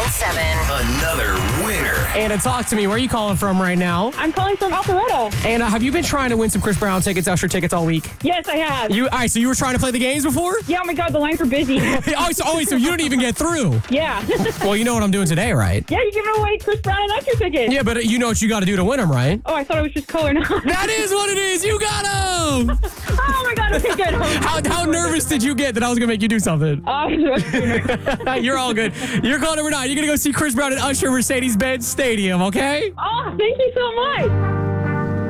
99.7. Another winner. Anna, talk to me. Where are you calling from right now? I'm calling from Alpharetta. Anna, have you been trying to win some Chris Brown tickets, Usher tickets all week? Yes, I have. All right, so you were trying to play the games before? Yeah, oh my God, the lines were busy. So you didn't even get through. Yeah. Well, you know what I'm doing today, right? Yeah, you're giving away Chris Brown and Usher tickets. Yeah, but you know what you got to do to win them, right? Oh, I thought it was just color now. That is what it is. You got them. Oh my God, okay, good. How nervous did you get that I was going to make you do something? You're all good. You're calling number 9. You're going to go see Chris Brown at Usher Mercedes-Benz Stadium, okay? Oh, thank you so much.